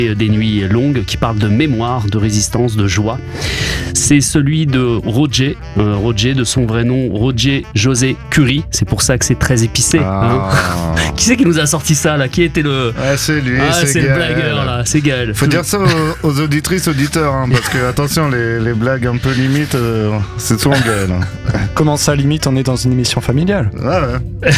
des nuits longues, qui parle de mémoire, de résistance, de joie. C'est celui de Roger, Roger de son vrai nom, Roger José Curie. C'est pour ça que c'est très épicé. Hein. Qui c'est qui nous a sorti ça là? Qui était le... c'est lui, c'est le blagueur là, c'est Gaël. Faut dire ça aux auditrices, auditeurs, hein, parce que attention, les blagues un peu limites, c'est souvent Gaël. Hein. Comment ça limite? On est dans une émission familiale. Ouais.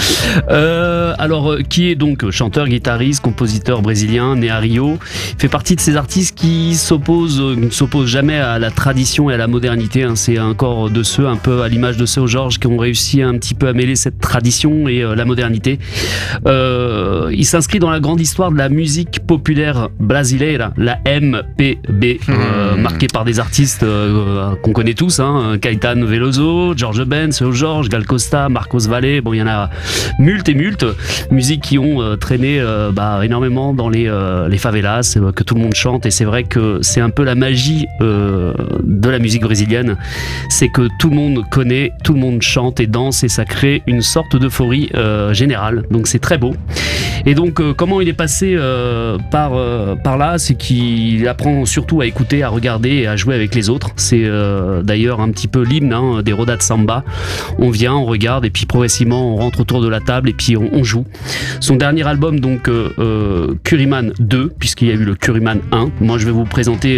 Alors, qui est donc chanteur, guitariste, compositeur brésilien, né à Rio. Il fait partie de ces artistes qui ne s'opposent jamais à la tradition et à la modernité. Hein. C'est encore de ceux, un peu à l'image de Seu Jorge, qui ont réussi un petit peu à mêler cette tradition et la modernité. Il s'inscrit dans la grande histoire de la musique populaire brasileira, la MPB, marquée par des artistes qu'on connaît tous, hein, Caetano Veloso, Jorge Ben, Seu Jorge, Gal Costa, Marcos Valle. Bon, il y en a multes et multes. Musiques qui ont traîné énormément dans les favelas, que tout le monde chante. Et c'est vrai que c'est un peu la magie de la musique brésilienne, c'est que tout le monde connaît, tout le monde chante et danse, et ça crée une sorte d'euphorie générale. Donc c'est très beau. Et donc comment il est passé par là, c'est qu'il apprend surtout à écouter, à regarder et à jouer avec les autres. C'est d'ailleurs un petit peu l'hymne des Rodas de Samba. On vient, on regarde, et puis progressivement on rentre autour de la table et puis on joue. Son dernier album, donc Curiman 2, puisqu'il y a eu le Curiman 1. Moi je vais vous présenter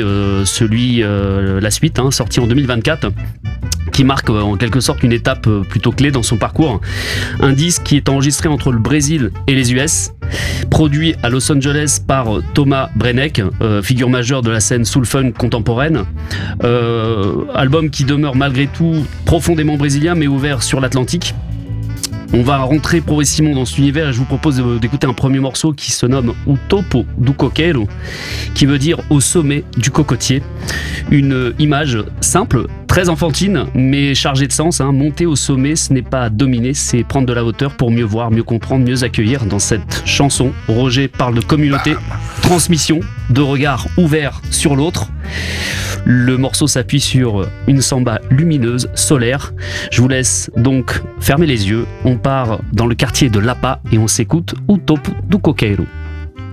la suite, sorti en 2024. Qui marque en quelque sorte une étape plutôt clé dans son parcours. Un disque qui est enregistré entre le Brésil et les US, produit à Los Angeles par Thomas Brenneck, figure majeure de la scène soul funk contemporaine. Album qui demeure malgré tout profondément brésilien, mais ouvert sur l'Atlantique. On va rentrer progressivement dans cet univers et je vous propose d'écouter un premier morceau qui se nomme O Topo do Coqueiro, qui veut dire au sommet du cocotier. Une image simple, très enfantine, mais chargée de sens. Monter au sommet, ce n'est pas dominer, c'est prendre de la hauteur pour mieux voir, mieux comprendre, mieux accueillir. Dans cette chanson, Roger parle de communauté, transmission, de regard ouvert sur l'autre. Le morceau s'appuie sur une samba lumineuse, solaire. Je vous laisse donc fermer les yeux. On part dans le quartier de Lapa et on s'écoute O Topo do Coqueiro.